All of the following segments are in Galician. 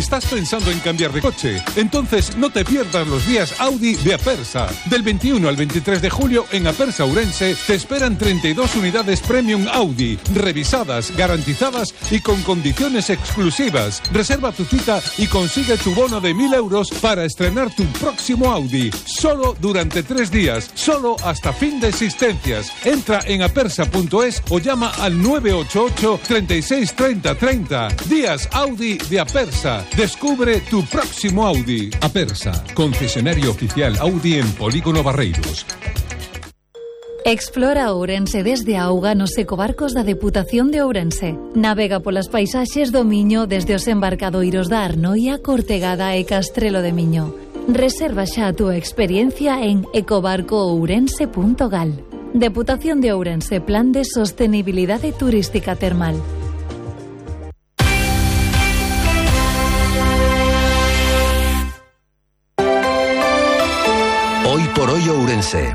¿Estás pensando en cambiar de coche? Entonces no te pierdas los días Audi de Apersa. Del 21 al 23 de julio en Apersa Ourense te esperan 32 unidades Premium Audi, revisadas, garantizadas y con condiciones exclusivas. Reserva tu cita y consigue tu bono de 1.000 euros para estrenar tu próximo Audi. Solo durante 3 días, solo hasta fin de existencias. Entra en apersa.es o llama al 988 36 30 30. Días Audi de Apersa. Descubre tu próximo Audi. Apersa, concesionario oficial Audi en Polígono Barreiros. Explora Ourense desde auga nos ecobarcos da Deputación de Ourense. Navega polas paisaxes do Miño desde os embarcadoiros da Arnoia, Cortegada e Castrelo de Miño. Reserva xa a túa experiencia en ecobarcoourense.gal. Deputación de Ourense, Plan de Sostenibilidade Turística Termal. Hoy por hoy Ourense.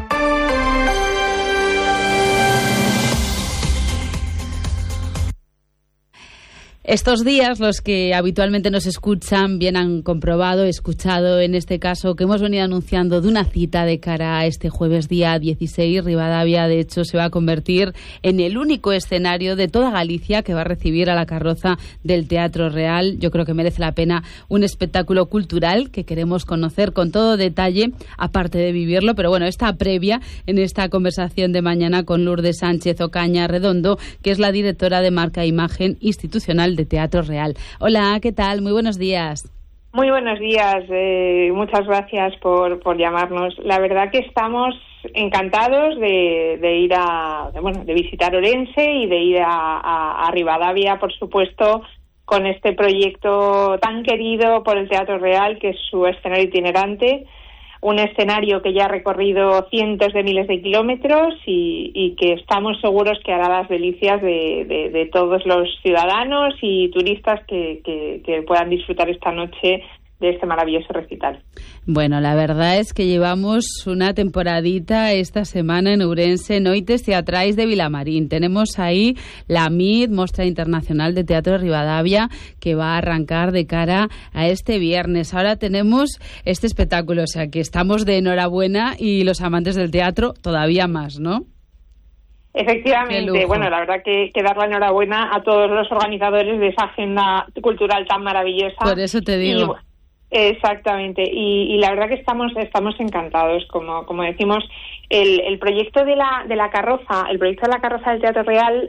Estos días, los que habitualmente nos escuchan bien han comprobado, escuchado en este caso, que hemos venido anunciando de una cita de cara a este jueves día 16. Ribadavia, de hecho, se va a convertir en el único escenario de toda Galicia que va a recibir a la carroza del Teatro Real. Yo creo que merece la pena un espectáculo cultural que queremos conocer con todo detalle, aparte de vivirlo. Pero bueno, esta previa en esta conversación de mañana con Lourdes Sánchez Ocaña Redondo, que es la directora de Marca e Imagen Institucional de Teatro Real. Hola, ¿qué tal? Muy buenos días. Muy buenos días, muchas gracias por llamarnos. La verdad que estamos encantados de ir de visitar Ourense y de ir a Ribadavia, por supuesto, con este proyecto tan querido por el Teatro Real, que es su escenario itinerante. Un escenario que ya ha recorrido cientos de miles de kilómetros y que estamos seguros que hará las delicias de todos los ciudadanos y turistas que puedan disfrutar esta noche de este maravilloso recital. Bueno, la verdad es que llevamos una temporadita esta semana en Ourense, Noites Teatrais de Vilamarín. Tenemos ahí la MID, Mostra Internacional de Teatro de Ribadavia, que va a arrancar de cara a este viernes. Ahora tenemos este espectáculo, o sea que estamos de enhorabuena y los amantes del teatro todavía más, ¿no? Efectivamente, bueno, la verdad que dar la enhorabuena a todos los organizadores de esa agenda cultural tan maravillosa. Por eso te digo. Exactamente, y la verdad que estamos encantados, como decimos. El proyecto de la carroza, el proyecto de la carroza del Teatro Real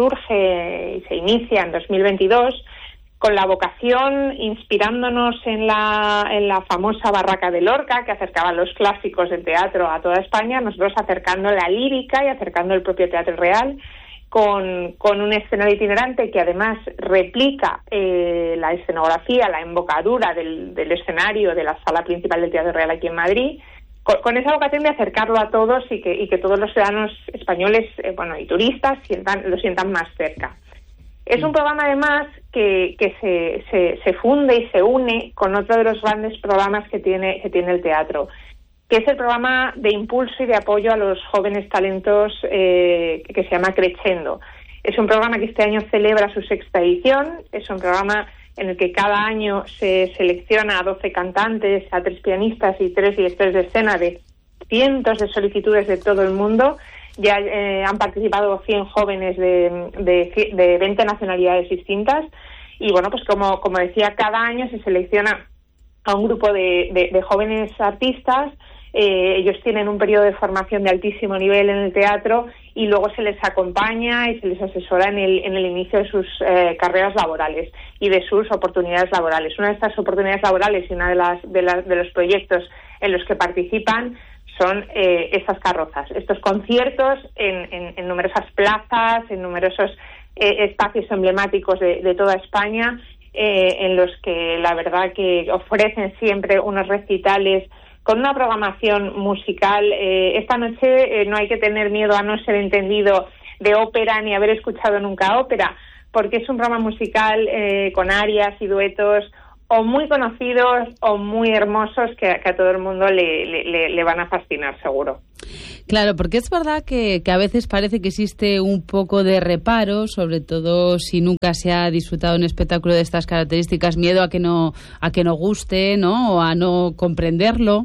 surge y se inicia en 2022 con la vocación, inspirándonos en la famosa Barraca de Lorca, que acercaba los clásicos del teatro a toda España, nosotros acercando la lírica y acercando el propio Teatro Real con un escenario itinerante que además replica la escenografía, la embocadura del escenario de la sala principal del Teatro Real aquí en Madrid, con esa vocación de acercarlo a todos y que todos los ciudadanos españoles y turistas lo sientan más cerca. Es un programa además que se funde y se une con otro de los grandes programas que tiene el teatro, que es el programa de impulso y de apoyo a los jóvenes talentos que se llama Crescendo. Es un programa que este año celebra su 6ª edición, es un programa en el que cada año se selecciona a 12 cantantes, a 3 pianistas y 3 directores de escena de cientos de solicitudes de todo el mundo. Ya han participado 100 jóvenes de 20 nacionalidades distintas y bueno, pues como decía, cada año se selecciona a un grupo de jóvenes artistas. Ellos tienen un periodo de formación de altísimo nivel en el teatro y luego se les acompaña y se les asesora en el inicio de sus carreras laborales y de sus oportunidades laborales. Una de estas oportunidades laborales y una de los proyectos en los que participan son estas carrozas, estos conciertos en numerosas plazas, en numerosos espacios emblemáticos de toda España, en los que la verdad que ofrecen siempre unos recitales con una programación musical. Esta noche no hay que tener miedo a no ser entendido de ópera ni haber escuchado nunca ópera, porque es un programa musical con arias y duetos o muy conocidos o muy hermosos que a todo el mundo le van a fascinar, seguro. Claro, porque es verdad que a veces parece que existe un poco de reparo, sobre todo si nunca se ha disfrutado un espectáculo de estas características, miedo a que no guste, ¿no? O a no comprenderlo.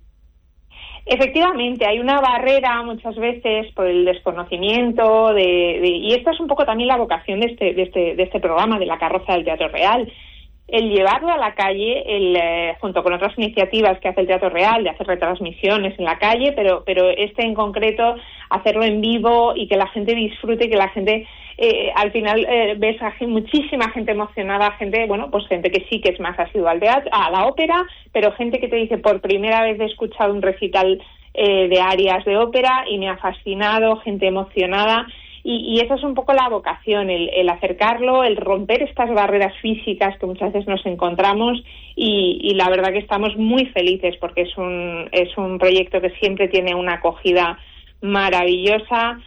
Efectivamente, hay una barrera muchas veces por el desconocimiento y esto es un poco también la vocación de este programa de la Carroza del Teatro Real. El llevarlo a la calle, junto con otras iniciativas que hace el Teatro Real, de hacer retransmisiones en la calle, pero en concreto, hacerlo en vivo y que la gente disfrute y que la gente, al final, ves a muchísima gente emocionada, gente que sí que es más asidua al teatro, a la ópera, pero gente que te dice, por primera vez he escuchado un recital de arias de ópera y me ha fascinado, gente emocionada. Y esa es un poco la vocación, el acercarlo, el romper estas barreras físicas que muchas veces nos encontramos y la verdad que estamos muy felices porque es un proyecto que siempre tiene una acogida maravillosa.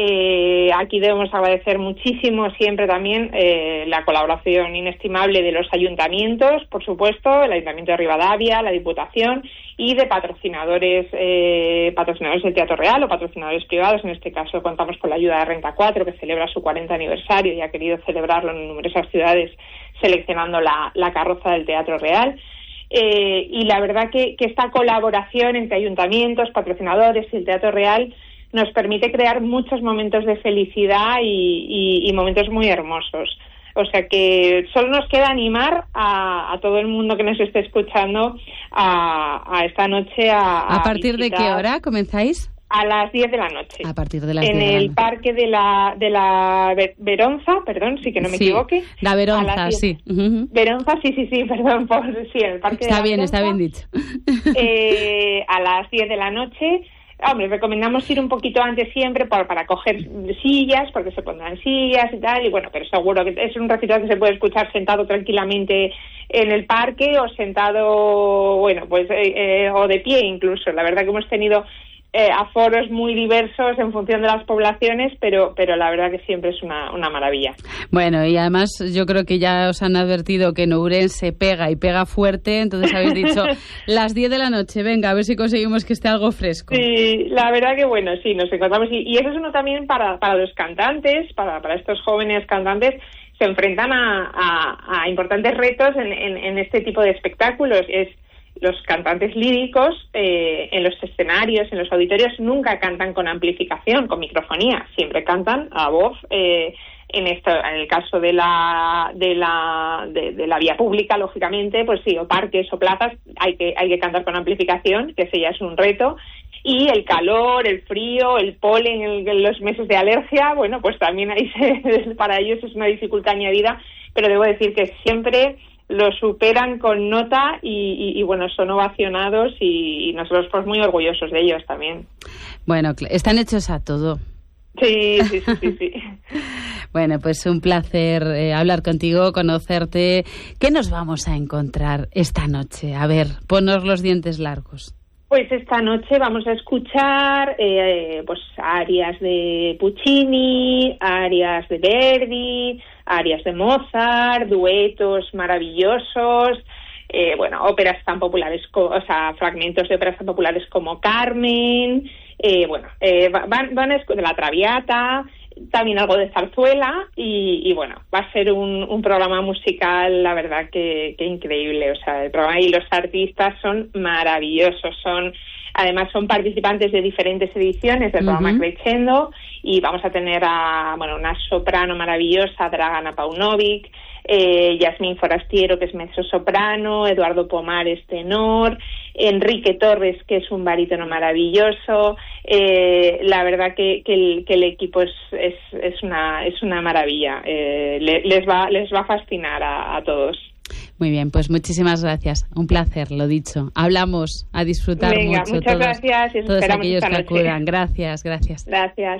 Aquí debemos agradecer muchísimo siempre también la colaboración inestimable de los ayuntamientos, por supuesto, el Ayuntamiento de Rivadavia, la Diputación y de patrocinadores del Teatro Real o patrocinadores privados. En este caso contamos con la ayuda de Renta 4, que celebra su 40 aniversario y ha querido celebrarlo en numerosas ciudades seleccionando la carroza del Teatro Real. Y la verdad que esta colaboración entre ayuntamientos, patrocinadores y el Teatro Real nos permite crear muchos momentos de felicidad y momentos muy hermosos. O sea que solo nos queda animar a todo el mundo que nos esté escuchando a esta noche ¿A partir de qué hora comenzáis? A las 10 de la noche. A partir de las 10 de la noche. En el parque de la Veronza, perdón, sí que no me equivoque. La Veronza, sí. Veronza, sí, perdón, en el parque está de la bien, Veronza. Está bien dicho. A las 10 de la noche. Hombre, recomendamos ir un poquito antes siempre para coger sillas, porque se pondrán sillas y tal, y bueno, pero seguro que es un recital que se puede escuchar sentado tranquilamente en el parque o sentado, o de pie incluso. La verdad que hemos tenido aforos muy diversos en función de las poblaciones, pero la verdad que siempre es una maravilla. Bueno, y además yo creo que ya os han advertido que en Ourense pega y pega fuerte, entonces habéis dicho las 10 de la noche, venga, a ver si conseguimos que esté algo fresco. Sí, la verdad que bueno, sí, nos encontramos, y eso es uno también para los cantantes, para estos jóvenes cantantes, se enfrentan a importantes retos en este tipo de espectáculos. Los cantantes líricos en los escenarios, en los auditorios, nunca cantan con amplificación, con microfonía, siempre cantan a voz. En el caso de la vía pública, lógicamente, pues sí, o parques o plazas, hay que cantar con amplificación, que ese ya es un reto. Y el calor, el frío, el polen en los meses de alergia, bueno, pues también para ellos es una dificultad añadida, pero debo decir que siempre lo superan con nota y bueno, son ovacionados y nosotros pues muy orgullosos de ellos también. Bueno, están hechos a todo. Sí. Bueno, pues un placer hablar contigo, conocerte. ¿Qué nos vamos a encontrar esta noche? A ver, ponnos los dientes largos. Pues esta noche vamos a escuchar pues arias de Puccini, arias de Verdi, arias de Mozart, duetos maravillosos, óperas tan populares, fragmentos de óperas tan populares como Carmen, van de la Traviata, también algo de zarzuela y bueno, va a ser un programa musical, la verdad que increíble. O sea, el programa y los artistas son maravillosos, además son participantes de diferentes ediciones del programa Crescendo y vamos a tener una soprano maravillosa, Dragana Paunovic, Yasmín Forastiero, que es mezzosoprano, Eduardo Pomares, tenor, Enrique Torres, que es un barítono maravilloso. La verdad que el equipo es una maravilla. Les va a fascinar a todos. Muy bien, pues muchísimas gracias. Un placer, lo dicho. Hablamos, a disfrutar. Venga, mucho. Muchas gracias y os todos esperamos aquellos esta que noche. acudan. Gracias. Gracias.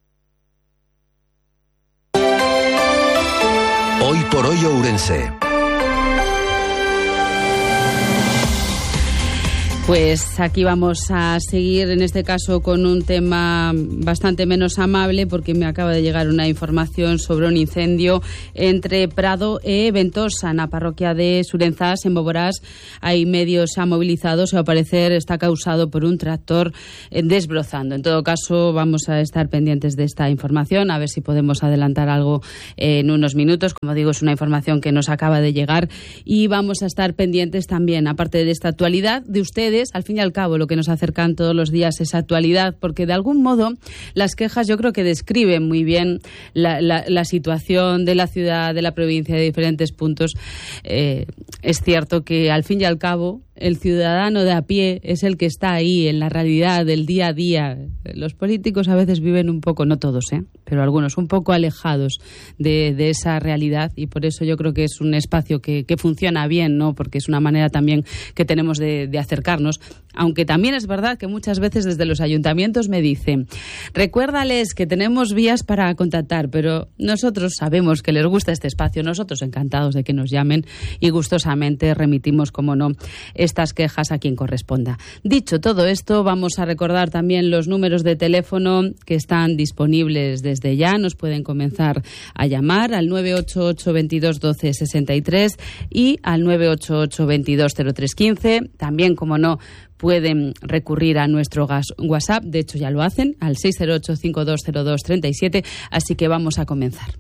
Hoy por hoy Ourense. Pues aquí vamos a seguir, en este caso, con un tema bastante menos amable, porque me acaba de llegar una información sobre un incendio entre Prado e Ventosa, na parroquia de Surenzás, en Boborás. Hai medios xa mobilizados e, ao parecer, está causado por un tractor desbrozando. En todo caso, vamos a estar pendientes de esta información, a ver si podemos adelantar algo en unos minutos. Como digo, es una información que nos acaba de llegar y vamos a estar pendientes también, aparte de esta actualidad, de ustedes. Al fin y al cabo, lo que nos acercan todos los días es actualidad, porque de algún modo las quejas yo creo que describen muy bien la situación de la ciudad, de la provincia, de diferentes puntos. Es cierto que al fin y al cabo el ciudadano de a pie es el que está ahí en la realidad del día a día. Los políticos a veces viven un poco, no todos, pero algunos, un poco alejados de esa realidad, y por eso yo creo que es un espacio que funciona bien, ¿no? Porque es una manera también que tenemos de acercarnos, aunque también es verdad que muchas veces desde los ayuntamientos me dicen: recuérdales que tenemos vías para contactar, pero nosotros sabemos que les gusta este espacio, nosotros encantados de que nos llamen y gustosamente remitimos, como no, estas quejas a quien corresponda. Dicho todo esto, vamos a recordar también los números de teléfono que están disponibles desde ya. Nos pueden comenzar a llamar al 988 22 12 63 y al 988 22 03 15. También, como no, pueden recurrir a nuestro WhatsApp, de hecho ya lo hacen, al 608 5202 37, así que vamos a comenzar.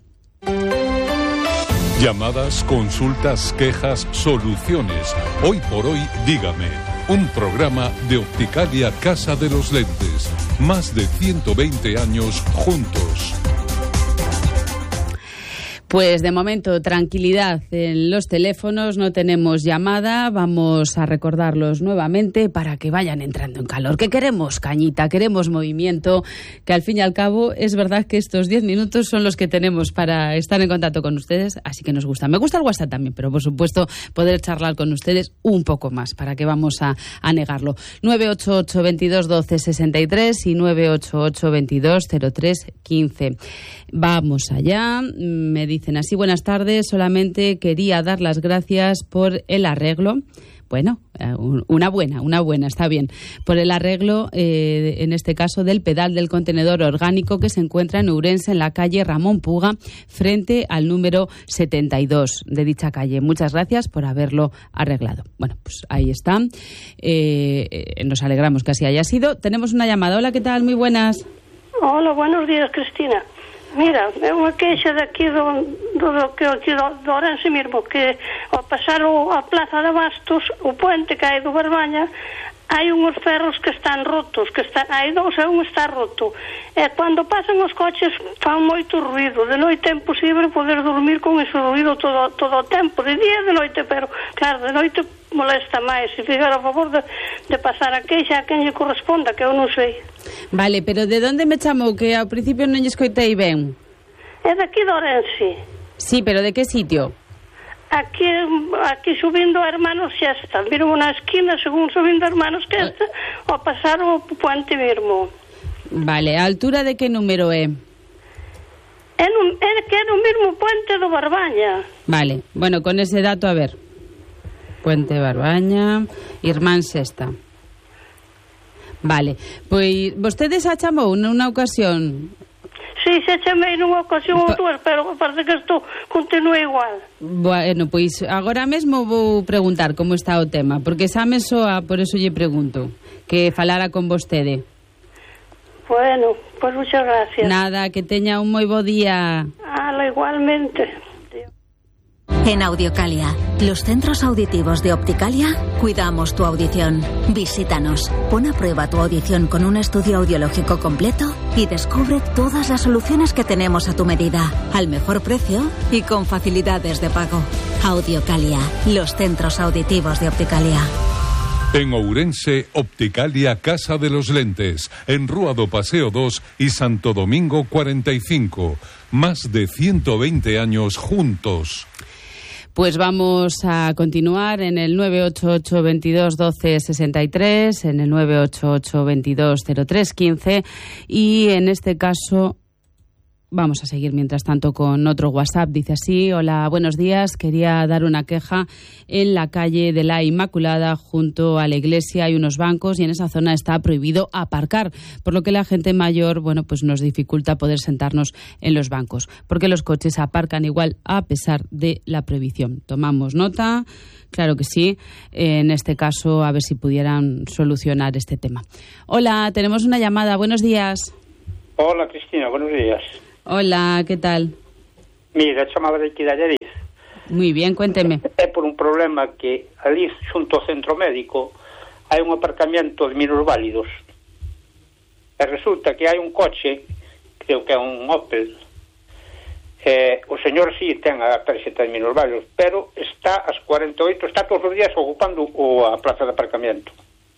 Llamadas, consultas, quejas, soluciones. Hoy por hoy, dígame. Un programa de Opticalia Casa de los Lentes. Más de 120 años juntos. Pues de momento, tranquilidad en los teléfonos, no tenemos llamada, vamos a recordarlos nuevamente para que vayan entrando en calor, que queremos cañita, queremos movimiento, que al fin y al cabo es verdad que estos 10 minutos son los que tenemos para estar en contacto con ustedes, así que nos gusta. Me gusta el WhatsApp también, pero por supuesto poder charlar con ustedes un poco más, para que vamos a negarlo. 988 22 12 63 y 988 22 03 15. Vamos allá. Me dicen así: buenas tardes, solamente quería dar las gracias por el arreglo. Bueno, una buena, está bien. Por el arreglo, en este caso, del pedal del contenedor orgánico que se encuentra en Ourense, en la calle Ramón Puga, frente al número 72 de dicha calle. Muchas gracias por haberlo arreglado. Bueno, pues ahí está. Nos alegramos que así haya sido. Tenemos una llamada. Hola, ¿qué tal? Muy buenas. Hola, buenos días, Cristina. Mira, é unha queixa daqui do Ourense mesmo, que ao pasar a Plaza de Bastos, o puente que hai do Barbaña, hai unhos ferros que están rotos, hai dous e un está roto. E cando pasan os coches fan moito ruido. De noite é imposible poder dormir con ese ruido todo o tempo, de día e de noite, pero claro, de noite molesta máis. Se fizer a favor de pasar a queixa a quen lle corresponda, que eu non sei. Vale, pero de onde me chamou? Que ao principio non lle escoitei ben. É daqui de Ourense. Sí, pero de que sitio? Aquí subindo a Hermanos Xesta. Miro na esquina, según subindo a Hermanos Xesta, ao pasar o puente mesmo. Vale, a altura de que número é? É que é no mesmo puente do Barbaña. Vale, bueno, con ese dato, a ver. Puente Barbaña, Irmán Xesta. Vale, pois vostedes a chamou nunha ocasión? Sí, se chamei nunha ocasión ou dúas, pero parece que isto continúa igual. Bueno, pois agora mesmo vou preguntar como está o tema, porque xa me soa, por eso lle pregunto, que falara con vostede. Bueno, pues muchas gracias. Nada, que teña un moi bo día. Igualmente. En Audiocalia, los centros auditivos de Opticalia, cuidamos tu audición. Visítanos, pon a prueba tu audición con un estudio audiológico completo y descubre todas las soluciones que tenemos a tu medida, al mejor precio y con facilidades de pago. Audiocalia, los centros auditivos de Opticalia. En Ourense, Opticalia Casa de los Lentes, en Rúa do Paseo 2 y Santo Domingo 45. Más de 120 años juntos. Pues vamos a continuar en el 988 22 12 63, en el 988 22 03 15 y en este caso Vamos a seguir mientras tanto con otro WhatsApp. Dice así: hola, buenos días. Quería dar una queja. En la calle de la Inmaculada, junto a la iglesia, hay unos bancos y en esa zona está prohibido aparcar, por lo que la gente mayor, pues nos dificulta poder sentarnos en los bancos, porque los coches aparcan igual a pesar de la prohibición. Tomamos nota, claro que sí. En este caso, a ver si pudieran solucionar este tema. Hola, tenemos una llamada. Buenos días. Hola, Cristina, buenos días. Hola, ¿qué tal? Mira, chamaba de aquí de Allariz. Muy bien, cuénteme. É por un problema que ali xunto ao centro médico hai un aparcamento de minusválidos. E resulta que hai un coche, creo que é un Opel, o señor sí ten a tarxeta de minusválidos, pero está ás 48, está todos os días ocupando a plaza de aparcamento.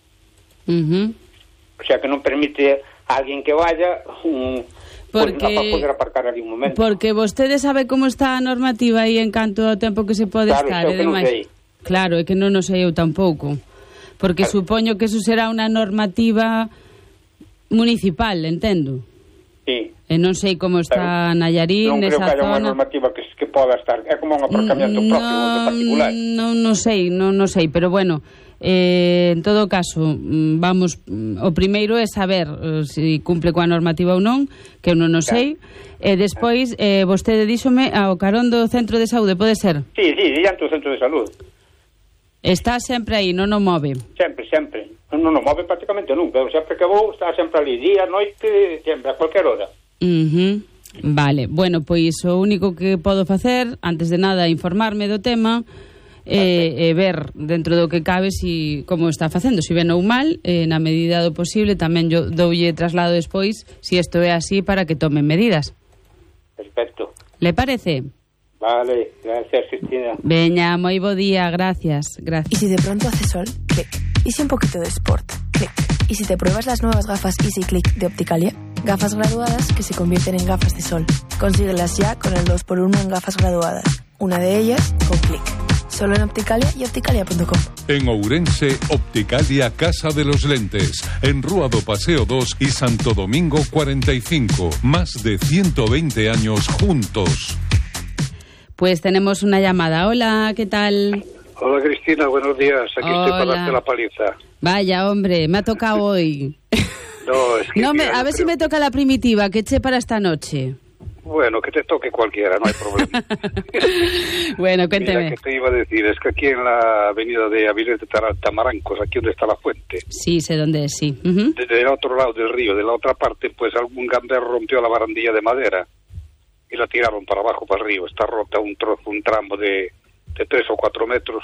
O sea que non permite a alguén que vaya para poder aparcar ali un momento. Porque vostede sabe como está a normativa aí en canto ao tempo que se pode estar, e demais. Claro, é que non o sei eu tampouco. Porque supoño que eso será unha normativa municipal, entendo. Sí. E non sei como está Nayarín, nesa zona. Non creo que haya unha normativa que poda estar. É como un aparcamiento propio de particular. Non sei, pero bueno, en todo caso, o primeiro é saber se cumple coa normativa ou non, que eu non o sei, e despois vostede díxome ao carón do centro de saúde, pode ser? Sí, diante do centro de saúde. Está sempre aí, non o move? Sempre. Non o move prácticamente nunca, sempre que vou está sempre ali, día, noite, sempre, a cualquier hora. Vale, bueno, pois o único que podo facer, antes de nada, informarme do tema e ver dentro do que cabe si como está facendo, si ben ou mal, na medida do posible. Tamén yo doulle traslado despois si isto é así para que tomen medidas. Perfecto. Le parece? Vale, gracias, Cristina. Veña, moi bo día, gracias. Y si de pronto hace sol, clic. Y si un poquito de sport, clic. Y si te pruebas las nuevas gafas Easy Click de Opticalia, gafas graduadas que se convierten en gafas de sol. Consíguelas ya con el 2x1 en gafas graduadas. Una de ellas con clic. Solo en Opticalia y opticalia.com. En Ourense, Opticalia Casa de los Lentes. En Rúa do Paseo 2 y Santo Domingo 45. Más de 120 años juntos. Pues tenemos una llamada. Hola, ¿qué tal? Hola, Cristina, buenos días. Aquí estoy para darte la paliza. Vaya, hombre, me ha tocado hoy. No, es que... a ver si me toca la primitiva, que eché para esta noche. Bueno, que te toque cualquiera, no hay problema. Bueno, cuénteme. Mira, que te iba a decir, es que aquí en la avenida de Avilés de Tamarancos, aquí donde está la fuente. Sí, sé dónde es, sí. Desde el otro lado del río, de la otra parte, pues algún gamberro rompió la barandilla de madera y la tiraron para abajo, para el río. Está rota un tramo de 3 o 4 metros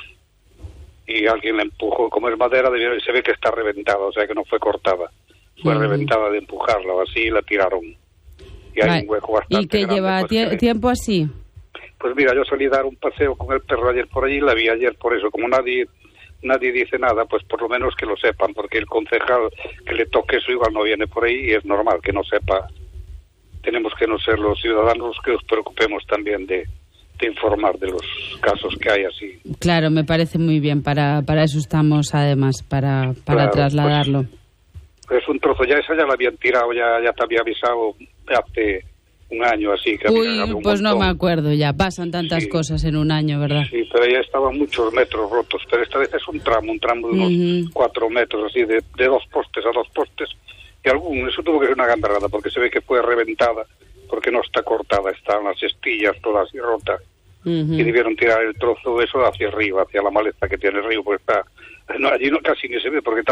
y alguien la empujó. Como es madera, se ve que está reventada, o sea que no fue cortada. Fue reventada de empujarla o así y la tiraron. Y hay un hueco bastante ¿Y que grande, lleva tiempo así? Pues mira, yo salí a dar un paseo con el perro ayer por allí, la vi ayer por eso. Como nadie dice nada, pues por lo menos que lo sepan, porque el concejal que le toque eso igual no viene por ahí y es normal que no sepa. Tenemos que no ser los ciudadanos los que nos preocupemos también de informar de los casos que hay así. Claro, me parece muy bien, para eso estamos además, para claro, trasladarlo. Pues es un trozo, ya esa ya la habían tirado, ya te había avisado hace un año así. Que había pues no me acuerdo ya, pasan tantas cosas en un año, ¿verdad? Sí, pero ya estaban muchos metros rotos, pero esta vez es un tramo de unos 4 metros así, de 2 postes a 2 postes, y eso tuvo que ser una gamberrada, porque se ve que fue reventada, porque no está cortada, están las estillas todas así rotas, y debieron tirar el trozo eso hacia arriba, hacia la maleza que tiene el río, porque está... No, allí no, casi ni se ve porque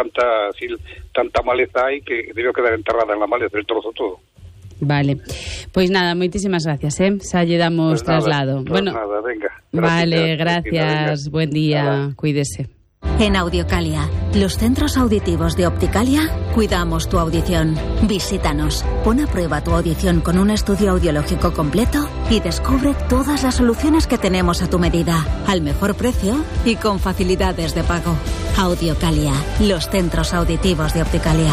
tanta maleza hay que debió quedar enterrada en la maleza el trozo todo. Vale, pues nada, muchísimas gracias, xa lle damos pues nada, traslado. Bueno, nada, venga. Vale, gracias, buen día, nada. Cuídese. En Audiocalia, los centros auditivos de Opticalia, cuidamos tu audición. Visítanos, pon a prueba tu audición con un estudio audiológico completo y descubre todas las soluciones que tenemos a tu medida, al mejor precio y con facilidades de pago. Audiocalia, los centros auditivos de Opticalia.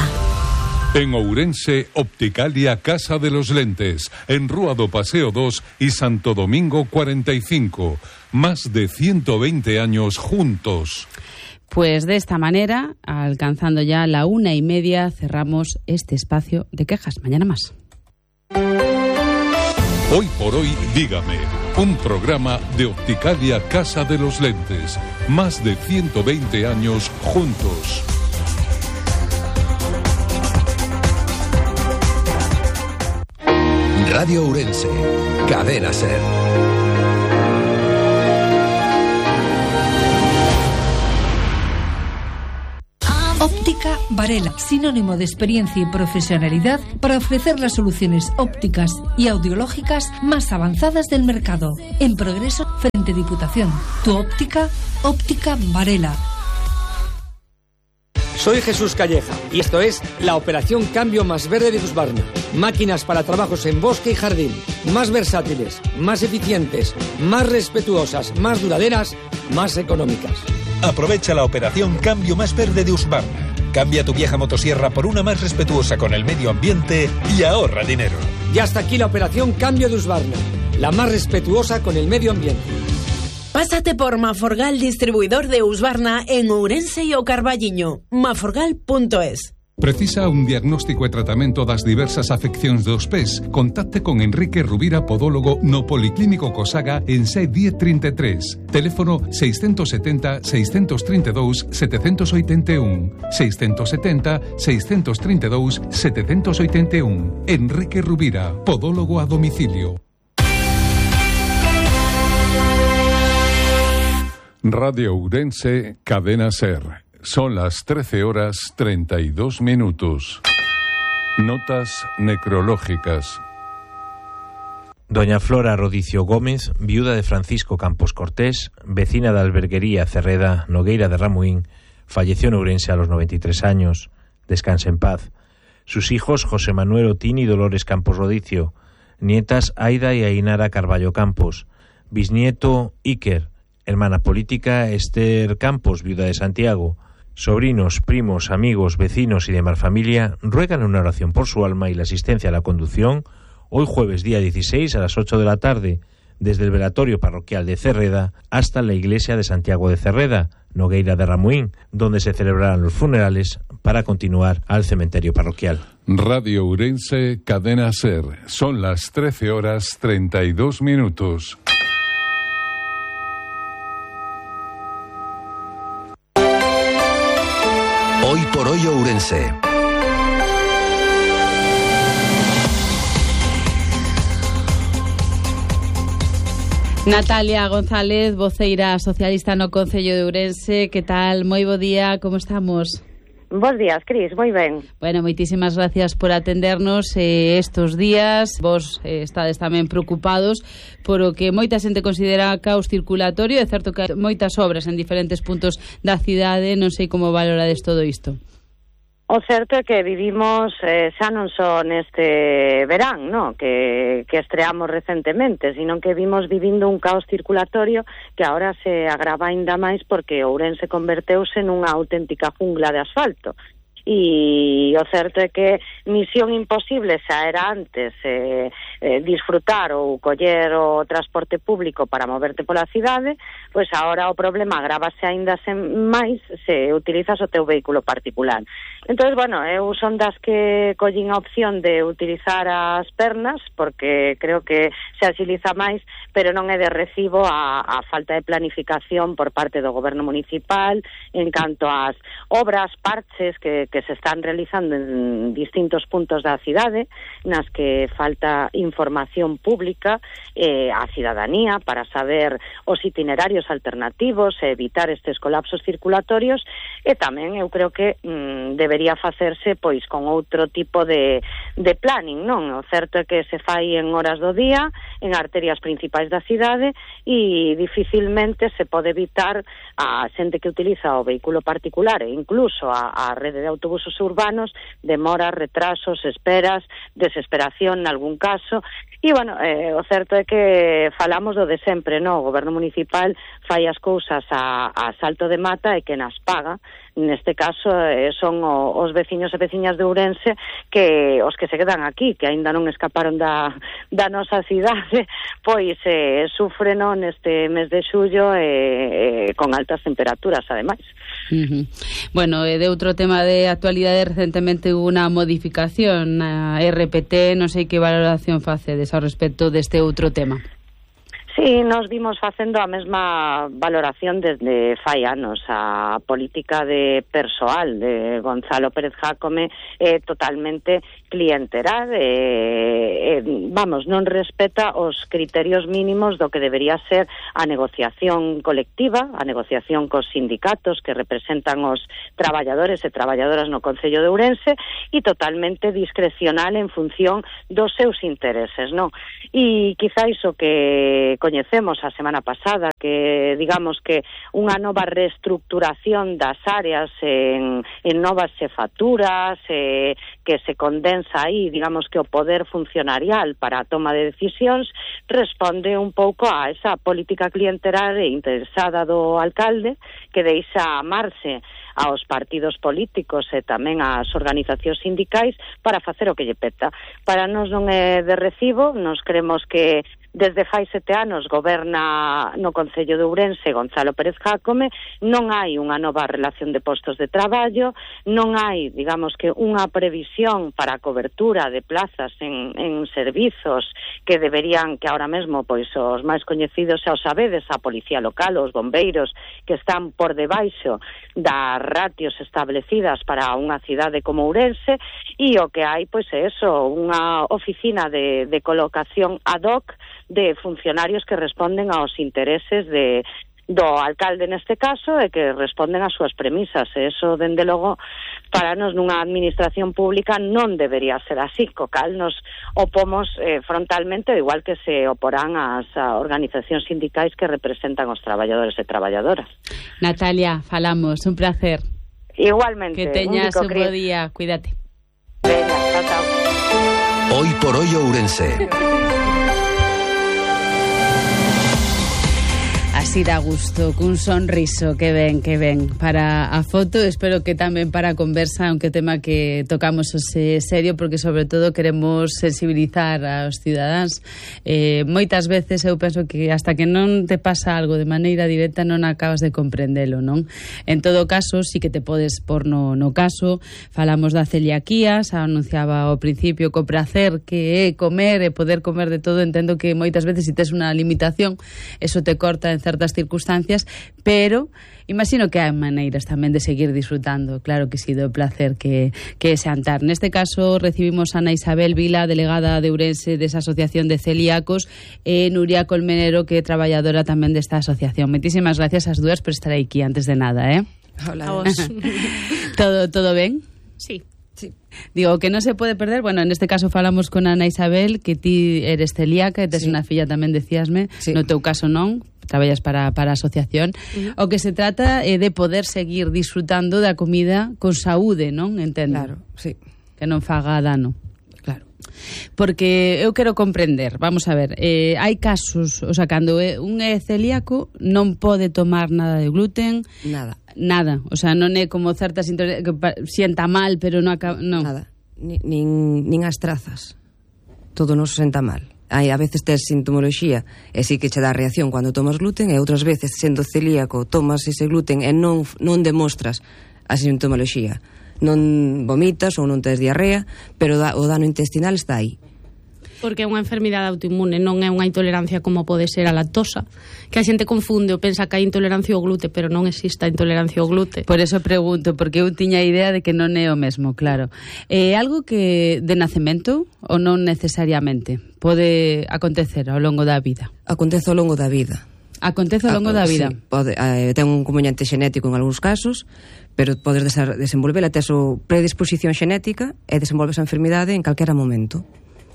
En Ourense, Opticalia Casa de los Lentes, en Rúa do Paseo 2 y Santo Domingo 45. Más de 120 años juntos. Pues de esta manera, alcanzando ya la 1:30, cerramos este espacio de quejas. Mañana más. Hoy por hoy, dígame, un programa de Opticalia Casa de los Lentes. Más de 120 años juntos. Radio Ourense, Cadena SER. Óptica Varela, sinónimo de experiencia y profesionalidad para ofrecer las soluciones ópticas y audiológicas más avanzadas del mercado. En progreso frente a Diputación. Tu óptica, Óptica Varela. Soy Jesús Calleja y esto es la operación Cambio Más Verde de Husqvarna. Máquinas para trabajos en bosque y jardín. Más versátiles, más eficientes, más respetuosas, más duraderas, más económicas. Aprovecha la operación Cambio Más Verde de Husqvarna. Cambia tu vieja motosierra por una más respetuosa con el medio ambiente y ahorra dinero. Y hasta aquí la operación Cambio de Husqvarna, la más respetuosa con el medio ambiente. Pásate por Maforgal, distribuidor de Husqvarna en Ourense e o Carballiño. maforgal.es. Precisa un diagnóstico e tratamento das diversas afeccións dos pés? Contacte con Enrique Rubira, podólogo no Policlínico Cosaga en C 1033. Teléfono 670 632 781. 670 632 781. Enrique Rubira, podólogo a domicilio. Radio Ourense, Cadena SER. Son las 13:32. Notas necrológicas. Doña Flora Rodicio Gómez, viuda de Francisco Campos Cortés, vecina de Alberguería Cerreda, Nogueira de Ramuín, falleció en Ourense a los 93 años. Descanse en paz. Sus hijos José Manuel Otín y Dolores Campos Rodicio, nietas Aida y Ainara Carballo Campos, bisnieto Iker, hermana política Esther Campos, viuda de Santiago. Sobrinos, primos, amigos, vecinos y demás familia ruegan una oración por su alma y la asistencia a la conducción hoy jueves día 16 a las 8 de la tarde desde el velatorio parroquial de Cerreda hasta la iglesia de Santiago de Cerreda, Nogueira de Ramuín, donde se celebrarán los funerales para continuar al cementerio parroquial. Radio Ourense, Cadena SER. Son las 13:32. Hoy por hoy Ourense. Natalia González, voceira socialista no Concello de Ourense. Que tal? Moi bo día, como estamos? Bos días, Cris, moi ben. Bueno, moitísimas gracias por atendernos estos días. Vos estades tamén preocupados por o que moita xente considera caos circulatorio. É certo que hai moitas obras en diferentes puntos da cidade. Non sei como valorades todo isto. O certo é que vivimos xa non só neste verán, no? que estreamos recentemente, sino que vimos vivindo un caos circulatorio que agora se agrava ainda máis porque Ourense converteuse nunha auténtica jungla de asfalto. E o certo é que misión imposible xa era antes disfrutar ou coller o transporte público para moverte pola cidade, pois agora o problema agrávase aínda máis se utilizas o teu vehículo particular. Entón, bueno, eu son das que collín a opción de utilizar as pernas porque creo que se agiliza máis, pero non é de recibo a falta de planificación por parte do goberno municipal en canto ás obras, parches que se están realizando en distintos puntos da cidade, nas que falta información pública á cidadanía para saber os itinerarios alternativos e evitar estes colapsos circulatorios, e tamén eu creo que debería facerse pois con outro tipo de planning, non? O certo é que se fai en horas do día, en arterias principais da cidade, e dificilmente se pode evitar a xente que utiliza o vehículo particular e incluso a rede de autobuses urbanos, demoras, retrasos, esperas, desesperación nalgún caso. E, bueno, o certo é que falamos do de sempre, no? O goberno municipal fai as cousas a salto de mata e que nas paga. Neste caso son os veciños e veciñas de Ourense que os que se quedan aquí, que aínda non escaparon da nosa cidade, pois sufren neste mes de xullo con altas temperaturas, ademais. Bueno, de outro tema de actualidade, recentemente hubo unha modificación na RPT, non sei que valoración facedes ao respecto deste outro tema. Sí, nos vimos facendo a mesma valoración desde fai anos. A política de persoal de Gonzalo Pérez Jácome é totalmente clienteral, non respeta os criterios mínimos do que debería ser a negociación colectiva, a negociación cos sindicatos que representan os traballadores e traballadoras no Concello de Ourense, e totalmente discrecional en función dos seus intereses, non? E quizá iso que coñecemos a semana pasada, que digamos que unha nova reestructuración das áreas en novas xefaturas, que se condensa aí, digamos que o poder funcionarial para a toma de decisións, responde un pouco a esa política clientelar e interesada do alcalde, que deixa amarse aos partidos políticos e tamén ás organizacións sindicais para facer o que lle peta. Para nós non é de recibo, nos creemos que desde fai 7 anos goberna no Concello de Ourense Gonzalo Pérez Jácome, non hai unha nova relación de postos de traballo, non hai, digamos que, unha previsión para a cobertura de plazas en servizos que deberían, que ahora mesmo, pois os máis coñecidos xa o sabedes, a Policía Local, os bombeiros, que están por debaixo das ratios establecidas para unha cidade como Ourense, e o que hai, pois é eso, unha oficina de colocación ad hoc de funcionarios que responden aos intereses do alcalde neste caso e que responden ás súas premisas. E eso, dende logo, para nos nunha administración pública non debería ser así, co cal nos opomos frontalmente, igual que se oporán as organizacións sindicais que representan os traballadores e traballadoras. Natalia, falamos, un placer. Igualmente. Que teñas un bo día, cuídate. Venga, chao, chao. Hoy por hoy Ourense. Así dá gusto, cun sonriso, que ven para a foto, espero que tamén para a conversa, aunque tema que tocamos ose serio, porque sobre todo queremos sensibilizar aos cidadáns. Moitas veces eu penso que hasta que non te pasa algo de maneira directa non acabas de comprendelo, non? En todo caso, sí que te podes por no caso, falamos da celiaquía, xa anunciaba ao principio co prazer que é comer e poder comer de todo. Entendo que moitas veces se tes unha limitación, eso te corta en certas circunstancias, pero imagino que hai maneiras tamén de seguir disfrutando, claro que sí, do placer que é xantar. Neste caso recibimos a Ana Isabel Vila, delegada de Ourense desa Asociación de Celíacos, e Nuria Colmenero, que é traballadora tamén desta asociación. Moitísimas gracias ás dúas por estar aquí antes de nada, Hola. A vos. Todo ben? Sí. Digo, que non se pode perder, bueno, en este caso falamos con Ana Isabel, que ti eres celíaca e tes unha filla tamén, decíasme, no teu caso non, traballas para a asociación. O que se trata é de poder seguir disfrutando da comida con saúde, non? Entendo. Claro, sí. Que non faga dano. Claro. Porque eu quero comprender, vamos a ver, hai casos, o sea, cando un é celíaco non pode tomar nada de gluten, nada, o sea, non é como certas que sienta mal, pero non acaba, non. Nada, nin as trazas, todo nos senta mal. A veces tes sintomoloxía e sí que che dá reacción cando tomas gluten, e outras veces, sendo celíaco, tomas ese gluten e non demostras a sintomoloxía, non vomitas ou non tes diarrea, pero o dano intestinal está aí. Porque é unha enfermidade autoinmune, non é unha intolerancia como pode ser a lactosa, que a xente confunde ou pensa que hai intolerancia ao glute, pero non existe a intolerancia ao glute. Por eso pregunto, porque eu tiña a idea de que non é o mesmo, claro. Algo que de nacemento ou non necesariamente pode acontecer ao longo da vida? Acontece ao longo da vida. Acontece ao longo da vida? Sí, ten un componente xenético en algúns casos, pero podes desenvolvela, tes o predisposición xenética e desenvolves a enfermidade en calquera momento.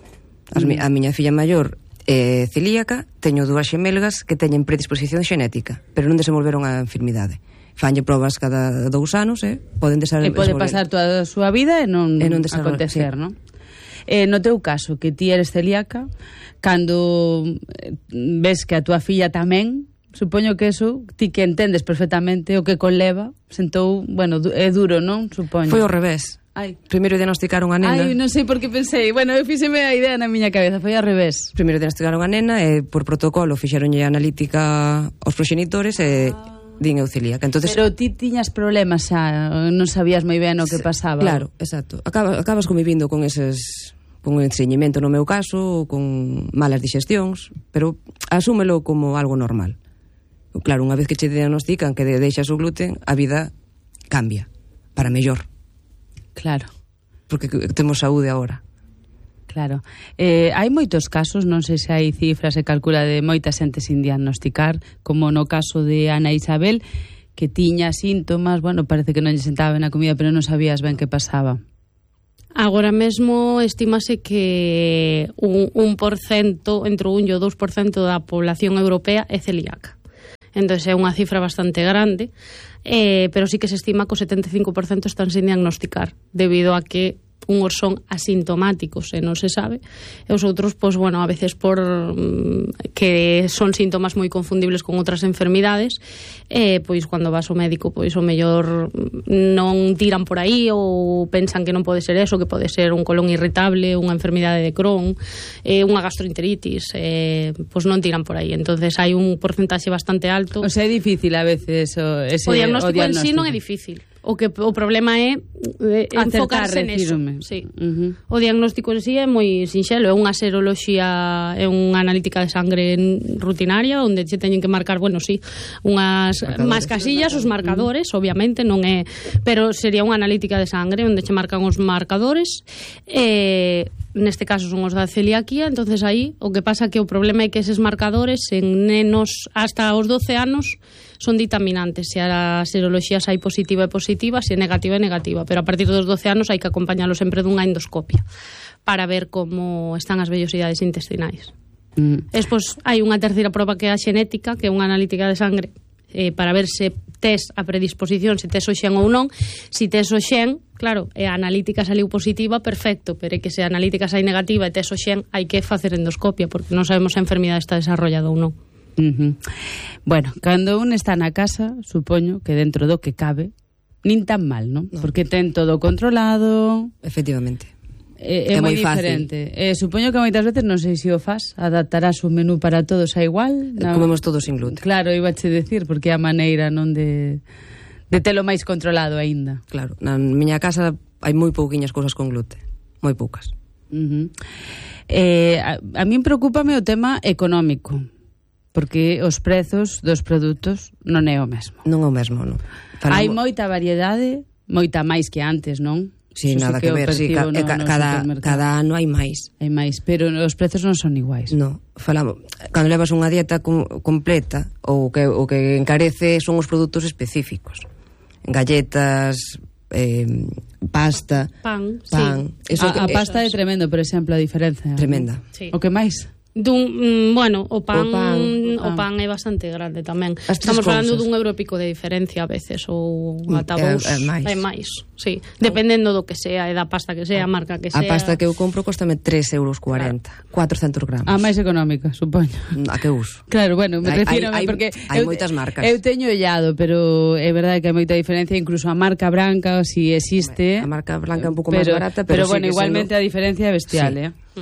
A miña filla maior é celíaca, teño dúas xemelgas que teñen predisposición xenética, pero non desenvolveron a enfermidade. Fanlle probas cada 2 anos, poden desenvolver. E pode pasar toda a súa vida e non acontecer, non? No teu caso, que ti eres celíaca, cando ves que a túa filla tamén, supoño que eso, ti que entendes perfectamente o que conleva, sentou, bueno, é duro, non? Supoño. Foi ao revés. Primeiro diagnosticaron a nena. Non sei por que pensei. Bueno, eu fíxeme a idea na miña cabeza, foi ao revés. Primeiro diagnosticaron a nena e por protocolo fixeronlle analítica aos proxenitores e din eu celíaca. Entonces, pero ti tiñas problemas xa, non sabías moi ben o que pasaba. Claro, exacto. Acabas convivindo con un estreñimento no meu caso, con malas digestións, pero asúmelo como algo normal. Claro, unha vez que che diagnostican que deixas o gluten, a vida cambia para mellor. Claro. Porque temos saúde agora. Claro. Hai moitos casos, non sei se hai cifras, se calcula de moita xente sin diagnosticar, como no caso de Ana Isabel, que tiña síntomas, bueno, parece que non lle sentaba ben a comida, pero non sabías ben que pasaba. Agora mesmo estimase que un 1%, entre o 1 e o 2% da población europea é celíaca. Entón é unha cifra bastante grande, pero sí que se estima que o 75% están sin diagnosticar, debido a que unhos son asintomáticos e non se sabe, e os outros, pois, bueno, a veces por que son síntomas moi confundibles con outras enfermidades, pois, cando vas ao médico, pois, o mellor non tiran por aí ou pensan que non pode ser eso, que pode ser un colon irritable, unha enfermidade de Crohn, unha gastroenteritis, pois non tiran por aí. Entonces hai un porcentaxe bastante alto. O sea, é difícil a veces o diagnóstico en sí non é difícil. O problema é enfocarse neso. Sí. O diagnóstico en sí é moi sinxelo, é unha seroloxía, é unha analítica de sangre rutinaria onde che teñen que marcar, bueno, sí, unhas casillas, os marcadores, obviamente, non é, pero sería unha analítica de sangre onde che marcan os marcadores, neste caso son os da celiaquía. Entonces aí o que pasa que o problema é que eses marcadores en nenos hasta os 12 anos son ditaminantes. Se a seroloxía sai positiva é positiva, se é negativa é negativa, pero a partir dos 12 anos hai que acompañalo sempre dunha endoscopia para ver como están as vellosidades intestinais. Despois hai unha terceira proba que é a xenética, que é unha analítica de sangre, para ver se tes a predisposición, se tes o xen ou non. Se tes o xen, claro, e a analítica saliu positiva, perfecto, pero é que se a analítica sai negativa e tes o xen, hai que facer endoscopia, porque non sabemos se a enfermidade está desarrollada ou non. Bueno, cando un está na casa, supoño que dentro do que cabe, nin tan mal, non? Porque ten todo controlado. Efectivamente. É moi diferente. Supoño que moitas veces, non sei se o fas, adaptarás un menú para todos a igual. Comemos todos sin gluten. Claro, ibache decir, porque é a maneira non de telo máis controlado aínda. Claro, na miña casa hai moi pouquiñas cousas con gluten, moi poucas. A min preocúpame o tema económico, porque os prezos dos produtos non é o mesmo. Non é o mesmo, non. Hai moita variedade, moita máis que antes, non? Sí, nada que ver, sí, cada ano hai máis. Hai máis, pero os prezos non son iguais. No, falamos, cando levas unha dieta completa, o que encarece son os produtos específicos. Galletas, pasta, pan. Sí. A pasta é tremendo, por exemplo, a diferenza. Tremenda. Sí. O que máis? Bueno, o pan é bastante grande tamén. Estamos falando dun euro e pico de diferencia a veces, ou ata dous. É máis, sí. Dependendo do que sea, e da pasta que sea, a marca que sea. A pasta que eu compro costame 3,40 euros, 400 gramos. A máis económica, supoño. A que uso. Claro, bueno, me refiro porque hai moitas marcas. Eu teño ollado, pero é verdade que hai moita diferencia, incluso a marca branca, si existe. A marca branca é un pouco máis barata, pero bueno, igualmente a diferencia é bestial,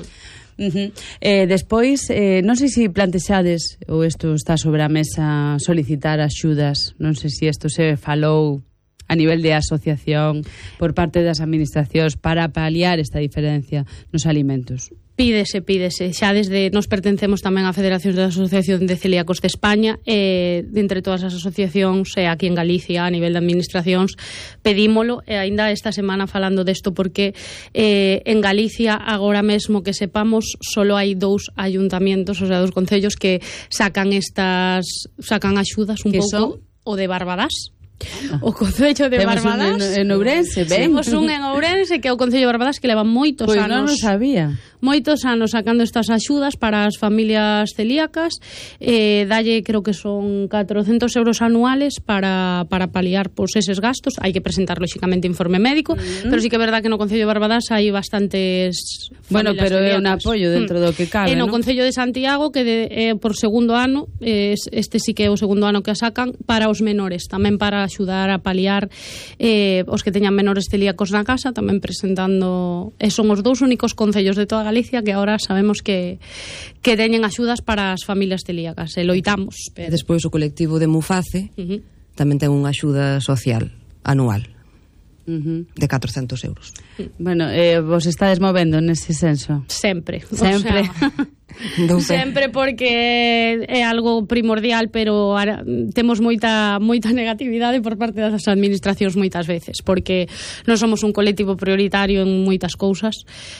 Despois, non sei se plantexades ou isto está sobre a mesa solicitar axudas, non sei se isto se falou a nivel de asociación por parte das administracións para paliar esta diferencia nos alimentos. Pídese. Xa desde nos pertencemos tamén á Federación da Asociación de Celíacos de España, de entre todas as asociacións, aquí en Galicia, a nivel de administracións, pedímolo, e aínda esta semana falando desto, porque en Galicia, agora mesmo que sepamos, solo hai 2 ayuntamientos, o sea, 2 concellos que sacan axudas un pouco, o de Barbadás. O Concello de Barbadás en Ourense, temos un en Ourense que é o Concello de Barbadás, que leva moitos anos, non o sabía, moitos anos sacando estas axudas para as familias celíacas, dalle, creo que son 400 euros anuales para paliar pois eses gastos. Hai que presentar lóxicamente informe médico, pero sí que é verdad que no Concello de Barbadás hai bastantes bueno, pero celíacas. É un apoio dentro do que cabe, no Concello de Santiago, que por segundo ano, este sí que é o segundo ano que a sacan, para os menores, tamén para axudar a paliar os que teñan menores celíacos na casa, tamén presentando, son os 2 únicos concellos de toda Galicia que agora sabemos que teñen axudas para as familias celíacas, e loitamos. Despois o colectivo de Muface tamén ten unha axuda social anual de 400 euros. Bueno, vos estades movendo nese senso? Sempre. Sempre. Sempre, porque é algo primordial, pero temos moita negatividade por parte das administracións moitas veces, porque non somos un colectivo prioritario en moitas cousas,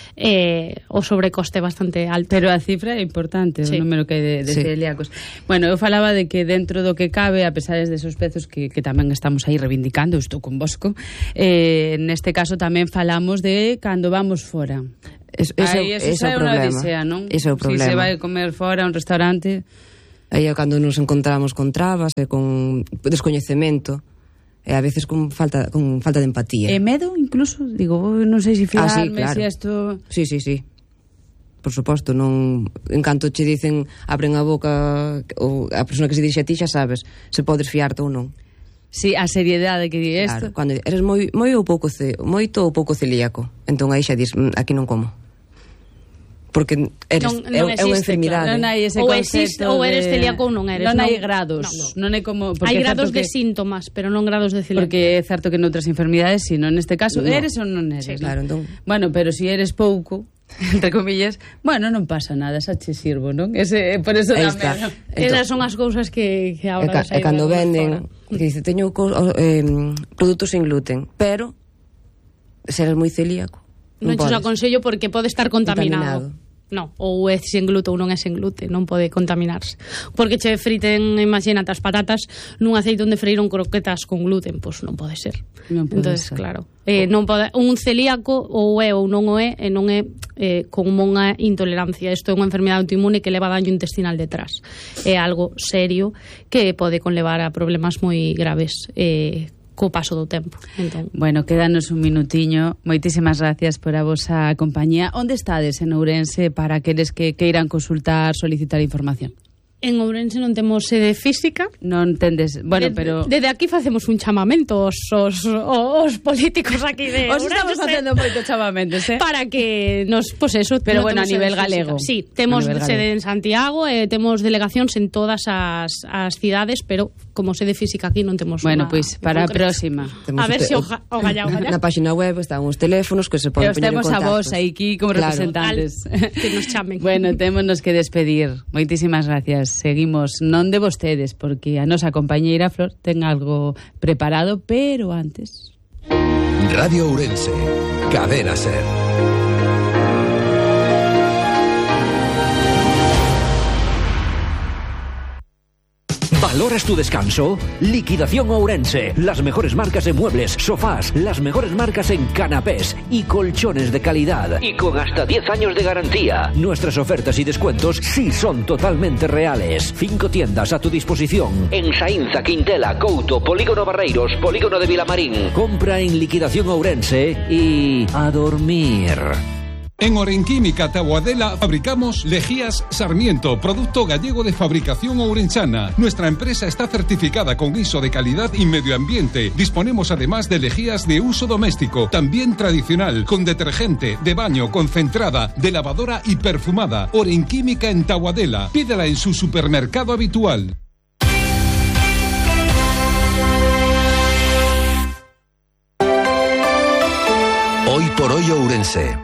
o sobrecoste é bastante alto. Pero a cifra é importante, o número que hai de celíacos. Bueno, eu falaba de que dentro do que cabe, a pesar de esos prezos que tamén estamos aí reivindicando, estou con Bosco, neste caso tamén falamos de cando vamos fora. Eso é unha odisea, non? Ese é o problema. Si se vai comer fora a un restaurante, aí é cando nos encontramos con trabas e con descoñecemento e a veces con falta de empatía. E medo incluso, digo, non sei se fiarme, sí, claro. se isto... Sí. Por suposto, non, en canto che dicen abren a boca ou a persona que se dixe a ti xa sabes se podes fiarte ou non. Sí, a seriedade que di isto. Claro, cando eres moito ou pouco celíaco, entón aí xa dis, aquí non como. Porque eres, non é unha enfermidade. Non hai ese concepto ou eres celíaco ou non eres. Non hai grados. Non é como, hai grados de síntomas, pero non grados de celíaco. Porque é certo que noutras enfermidades, sino neste caso, eres ou non eres. Sí, claro, entón. Bueno, pero si eres pouco, entre comillas, bueno, non pasa nada, xa che sirvo, non? Por eso tamén. Esas son as cousas que agora e cando venden, que dice, teño produtos sin gluten, pero se eres moi celíaco, non te aconsello porque pode estar contaminado. No, ou é sen gluten ou non é sen gluten, non pode contaminarse. Porque che friten, imagínate, as patatas nun aceite onde freiron croquetas con gluten, pois non pode ser. Entonces, claro, non pode, un celíaco ou é ou non o é, e non é como unha intolerancia. Isto é unha enfermedade autoinmune que leva daño intestinal detrás. É algo serio que pode conlevar a problemas moi graves co paso do tempo. Entón, bueno, quédanos un minutiño. Moitísimas gracias por a vosa compañía. Onde estades en Ourense para aqueles que queiran consultar, solicitar información? En Ourense non temos sede física. Non tendes, bueno, pero... Desde aquí facemos un chamamento os políticos aquí de Ourense. Os estamos facendo moito chamamentos, para que nos, pues eso... Pero bueno, a nivel galego. Sí, temos sede en Santiago, temos delegacións en todas as cidades, pero como sede física aquí non temos Bueno, pois para a próxima. A ver se o galla. Na página web están os teléfonos que se poden poñer en contacto. E os temos a vos aquí como representantes. Que nos chamen. Bueno, témonos que despedir. Moitísimas gracias. Seguimos, non de vostedes, porque a nosa compañeira Flor ten algo preparado, pero antes... Radio Ourense, Cadena Ser. ¿Valoras tu descanso? Liquidación Ourense. Las mejores marcas en muebles, sofás, las mejores marcas en canapés y colchones de calidad. Y con hasta 10 años de garantía. Nuestras ofertas y descuentos sí son totalmente reales. 5 tiendas a tu disposición. En Saínza, Quintela, Couto, Polígono Barreiros, Polígono de Vilamarín. Compra en Liquidación Ourense y a dormir. En Orenquímica Taboadela fabricamos Lejías Sarmiento, producto gallego de fabricación ourensana. Nuestra empresa está certificada con ISO de calidad y medio ambiente. Disponemos además de lejías de uso doméstico, también tradicional, con detergente, de baño, concentrada, de lavadora y perfumada. Orenquímica en Taboadela. Pídela en su supermercado habitual. Hoy por hoy Ourense.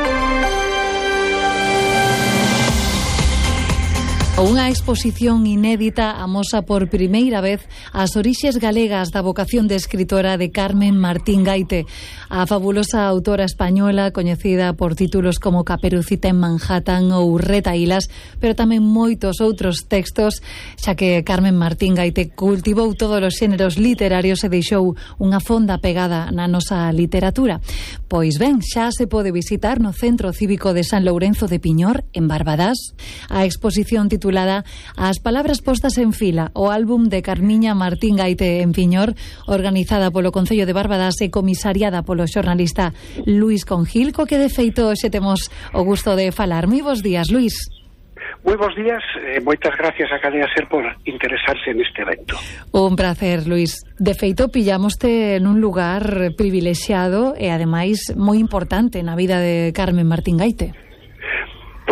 Unha exposición inédita amosa por primeira vez as orixes galegas da vocación de escritora de Carmen Martín Gaite, a fabulosa autora española coñecida por títulos como Caperucita en Manhattan ou Retahílas, pero tamén moitos outros textos, xa que Carmen Martín Gaite cultivou todos os xéneros literarios e deixou unha fonda pegada na nosa literatura. Pois ben, xa se pode visitar no Centro Cívico de San Lourenzo de Piñor, en Barbadás, a exposición titulada As palabras postas en fila, o álbum de Carmiña Martín Gaite en Piñor, organizada polo Concello de Barbadás e comisariada polo xornalista Luís Congil, co que de feito xe temos o gusto de falar. Moi bons días, Luís. Moi bons días, moitas gracias a Cadena Ser por interesarse neste evento. Un placer, Luís. De feito, pillamoste nun lugar privilexiado e ademais moi importante na vida de Carmen Martín Gaite. Pois sí,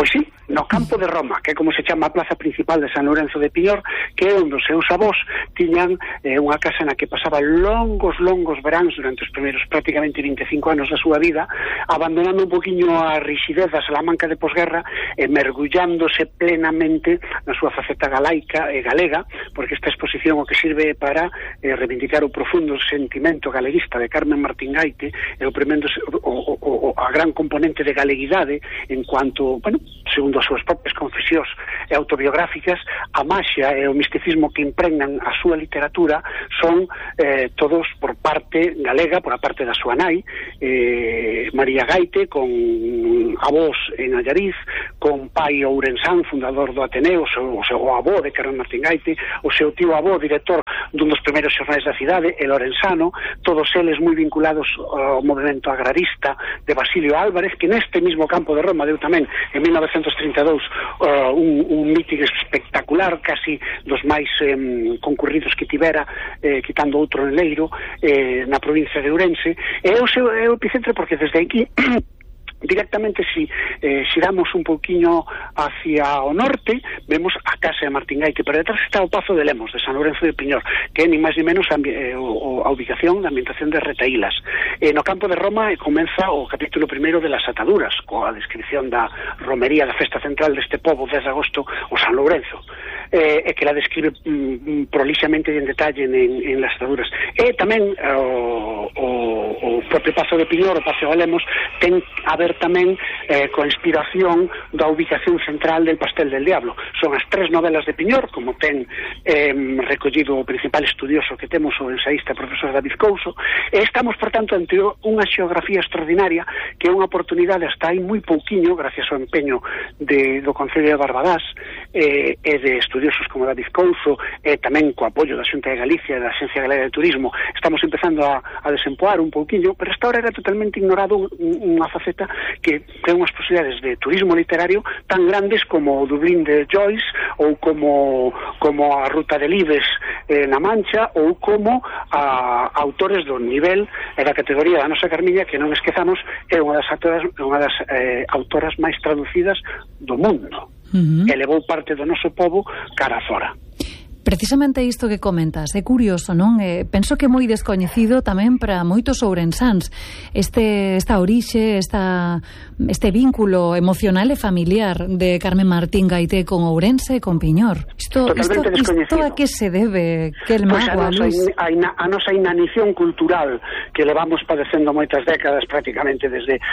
no campo de Roma, que é como se chama a plaza principal de San Lourenzo de Piñor, que é onde os seus avós tiñan unha casa na que pasaba longos veráns durante os primeiros prácticamente 25 anos da súa vida, abandonando un poquinho a rixidez da Salamanca de posguerra e mergullándose plenamente na súa faceta galaica e galega, porque esta exposición o que sirve para reivindicar o profundo sentimento galeguista de Carmen Martín Gaite e a gran componente de galeguidade en cuanto, bueno, segundo as súas propias confesións e autobiográficas, a maxia e o misticismo que impregnan a súa literatura son todos por parte galega, por a parte da súa nai, María Gaite, con avós en Allariz, con pai ourensán, fundador do Ateneo, o seu avó de Carmen Martín Gaite, o seu tío avó, director dun dos primeiros xornais da cidade, el orensano, todos eles moi vinculados ao movimento agrarista de Basilio Álvarez, que neste mismo campo de Roma deu tamén en 1932 un míting espectacular, casi dos máis concurridos que tivera, quitando outro en Leiro, na provincia de Ourense. É o epicentro porque desde aquí directamente, si xiramos un pouquiño hacia o norte, vemos a casa de Martín Gaite, pero detrás está o Pazo de Lemos, de San Lourenzo de Piñor, que é ni máis ni menos a ubicación da ambientación de Retaílas. No campo de Roma comeza o capítulo primeiro de las ataduras, coa descripción da romería da festa central deste pobo 10 de agosto, o San Lourenzo, e que la describe prolixamente e en detalle en las ataduras. E tamén o propio Pazo de Piñor, o Pazo de Lemos, ten a ver tamén coa inspiración da ubicación central del Pastel del Diablo. Son as 3 novelas de Piñor, como ten recollido o principal estudioso que temos, o ensaísta profesor David Couso, e estamos, por tanto, ante unha xeografía extraordinaria que é unha oportunidade hasta aí moi pouquiño, gracias ao empeño do Concello de Barbadás e de estudiosos como David Couso, e tamén co apoio da Xunta de Galicia e da Axencia Galega de Turismo, estamos empezando a desempoar un pouquiño, pero hasta ahora era totalmente ignorado unha faceta que ten unhas posibilidades de turismo literario tan grandes como o Dublín de Joyce, ou como a Ruta de Libes na Mancha, ou como a autores do nivel e da categoría da nosa Carmiña, que non esquezamos é unha das autoras máis traducidas do mundo, e levou parte do noso pobo cara fora. Precisamente isto que comentas, é curioso, non? Penso que é moi descoñecido tamén para moitos ourensáns esta orixe, este vínculo emocional e familiar de Carmen Martín Gaite con Ourense e con Piñor. Isto a que se debe? Que el mago, a nosa inanición cultural que levamos padecendo moitas décadas prácticamente desde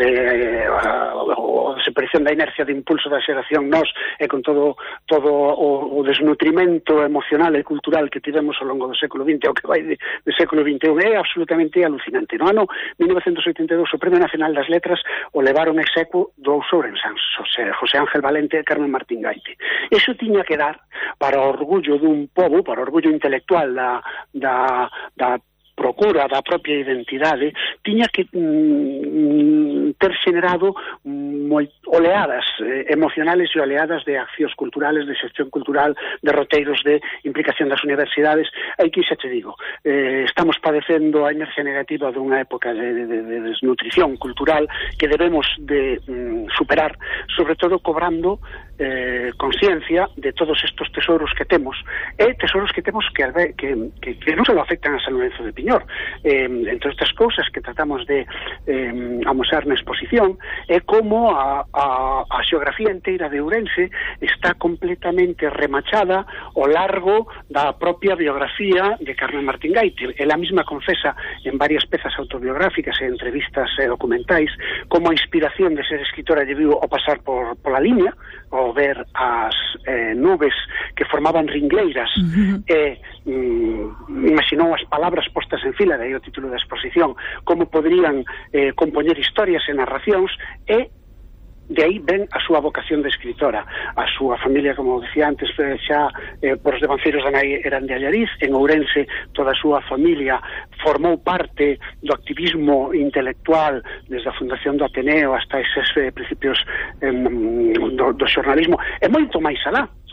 a desaparición da inercia de impulso da xeración nós e con todo o desnutrimento emocional e cultural que tivemos ao longo do século XX, o que vai de século XXI, é absolutamente alucinante. No ano 1982 o Premio Nacional das Letras o levaron execuo dous ourensáns, José Ángel Valente e Carmen Martín Gaite. Eso tiña que dar para o orgullo dun pobo, para o orgullo intelectual da procura da propia identidade, tiña que ter generado oleadas emocionales e oleadas de accións culturales, de xestión cultural, de roteiros de implicación das universidades. Aí que xa te digo, estamos padecendo a inercia negativa dunha época de desnutrición cultural que debemos de superar, sobre todo cobrando conciencia de todos estos tesouros que temos, e tesouros que temos que non só afectan a San Lourenzo de Piñor. Entre estas cousas que tratamos de amosar na exposición é como a xeografía inteira de Ourense está completamente remachada ao largo da propia biografía de Carmen Martín Gaite. Ela mesma confesa en varias pezas autobiográficas e entrevistas e documentais como a inspiración de ser escritora lle viu ao pasar pola liña, ao ver as nubes que formaban ringleiras e imaginou as palabras postas en fila, de aí o título da exposición, como poderían compoñer historias e narracións, e de aí ven a súa vocación de escritora. A súa familia, como decía antes, xa por os devanceiros da nai eran de Allariz. En Ourense toda a súa familia formou parte do activismo intelectual desde a fundación do Ateneo hasta eses principios do xornalismo, e moito máis alá,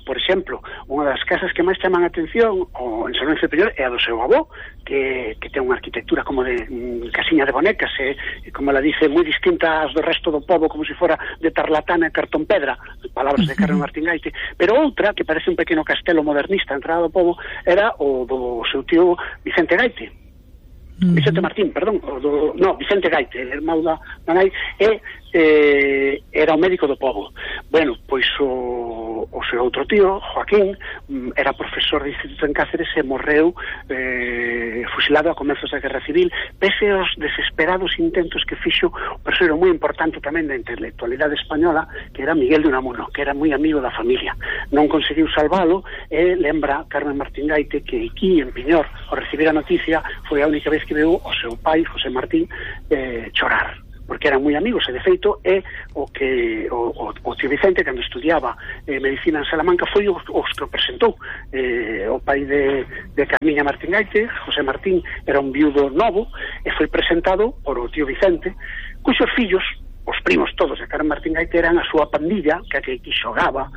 por exemplo, unha das casas que máis chaman a atención en San Lourenço de Piñor é a do seu avó, que ten unha arquitectura como de casiña de bonecas, como ela dice, moi distinta ás do resto do pobo, como se fora de tarlatana e cartón pedra, palabras de Carmen Martín Gaite. Pero outra, que parece un pequeno castelo modernista a entrada do pobo, era o do seu tío Vicente Gaite. Vicente Martín, perdón, Vicente Gaite, el irmão da nai, era o médico do pobo. Bueno, pois o seu outro tío, Joaquín, era profesor de instituto en Cáceres e morreu fusilado a comezos da Guerra Civil, pese aos desesperados intentos que fixo un persoeiro moi importante tamén da intelectualidade española, que era Miguel de Unamuno, que era moi amigo da familia. Non conseguiu salvalo, e lembra Carmen Martín Gaite que aquí en Piñor, ao recibir a noticia, foi a única vez que veu o seu pai, José Martín, chorar, porque eran moi amigos, e de feito é o que o tío Vicente, cando estudiaba medicina en Salamanca, foi os que o presentou. O pai de Carmiña Martín Gaite, José Martín, era un viudo novo, e foi presentado por o tío Vicente, cuxos fillos, os primos todos de Carmen Martín Gaite, eran a súa pandilla, que aquí xogaba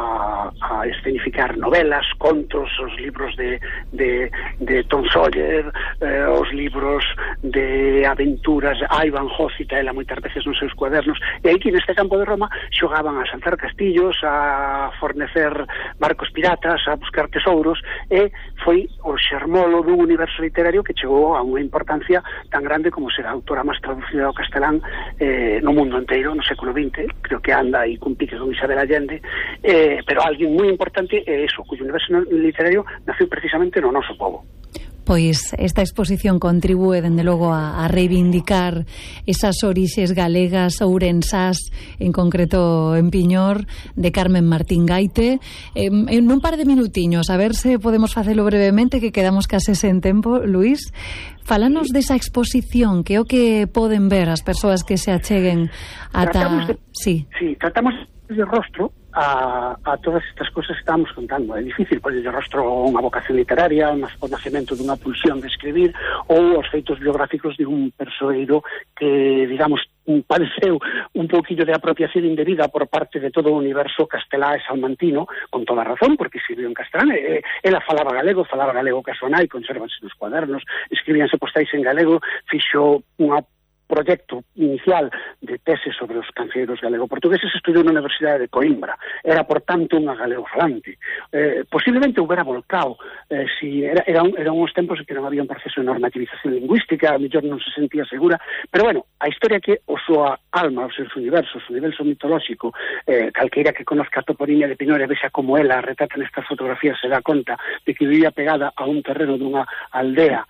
a escenificar novelas, contos, os libros de Tom Sawyer, os libros de aventuras, Ivan Hoth cita ela moitas veces nos seus cuadernos, e aquí neste campo de Roma xogaban a saltar castillos, a fornecer barcos piratas, a buscar tesouros, e foi o xermolo dun universo literario que chegou a unha importancia tan grande como ser a autora máis traducida ao castelán no mundo inteiro, no século XX, creo que anda aí cun pique con Isabel Allende, pero alguén moi importante é eso, cuyo universo literario nació precisamente no noso pobo. Pois esta exposición contribúe, dende logo, a reivindicar esas orixes galegas, ourensás, en concreto en Piñor, de Carmen Martín Gaite. En un par de minutiños, a ver se podemos facelo brevemente, que quedamos case sen tempo, Luís. Falanos desa exposición, que é o que poden ver as persoas que se acheguen ata... Tratamos de rostro a todas estas cousas que estamos contando. É difícil poñer rostro a unha vocación literaria, o nacemento dunha pulsión de escribir, ou os feitos biográficos de un persoeiro que, digamos, pareceu un pouquillo de apropiación indebida por parte de todo o universo castelá e salmantino, con toda razón, porque escribiu en castelán. Ela falaba galego que a súa nai, conservanse nos cuadernos, escribíanse postais en galego, fixo unha proxecto inicial de tese sobre os canceiros galego-portugueses, estudiou na Universidade de Coimbra. Era, por tanto, unha galego-falante. Posiblemente houbera volcao, si era uns tempos en que non había un proceso de normativización lingüística, a mellor non se sentía segura, pero, bueno, a historia que o súa alma, os seus universos, o universo mitolóxico, calqueira que conozca a toponimia de Piñor e vexa como ela retrata nestas fotografías, se dá conta de que vivía pegada a un terreno dunha aldea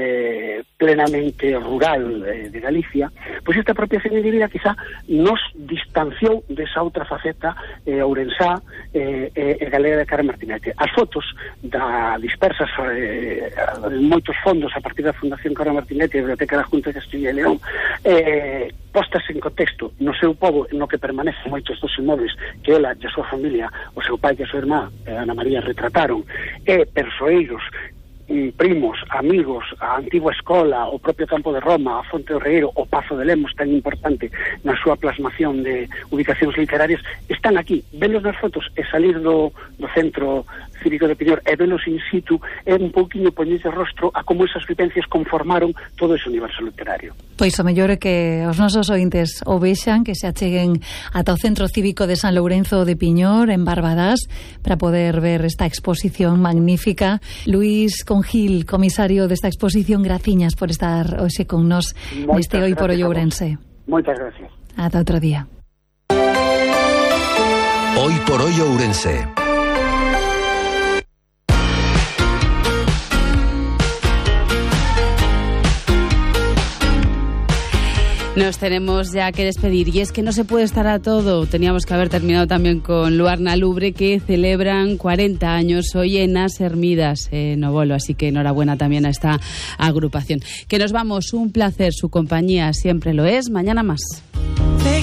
plenamente rural de Galicia, pois esta apropiación indebida quizá nos distanciou desa outra faceta ourensá e galega de Carmen Martín Gaite. As fotos dispersas en moitos fondos a partir da Fundación Carmen Martín Gaite e da Biblioteca da Junta de Castilla e León, postas en contexto no seu pobo, no que permanecen moitos dos inmobles que ela e a súa familia, o seu pai e a súa irmá, Ana María, retrataron, e persoeiros, primos, amigos, a antigua escola, o propio campo de Roma, a Fonte do Regueiro, o Pazo de Lemos, tan importante na súa plasmación de ubicacións literarias, están aquí. Velos nas fotos e salir do centro cívico de Piñor e velos in situ é un pouquinho poñer rostro a como esas vivencias conformaron todo ese universo literario. Pois o mellor é que os nosos ointes o vexan, que se acheguen ata o Centro Cívico de San Lourenzo de Piñor, en Barbadás, para poder ver esta exposición magnífica. Luís Congil, comisario desta exposición, graciñas por estar hoxe con nós neste Hoy por Hoy Ourense. Moitas gracias. Ata outro día. Hoy por Hoy Ourense. Nos tenemos ya que despedir, y es que no se puede estar a todo. Teníamos que haber terminado también con Luarna Lubre, que celebran 40 años hoy en As Hermidas, en Obolo, así que enhorabuena también a esta agrupación. Que nos vamos, un placer, su compañía siempre lo es. Mañana más.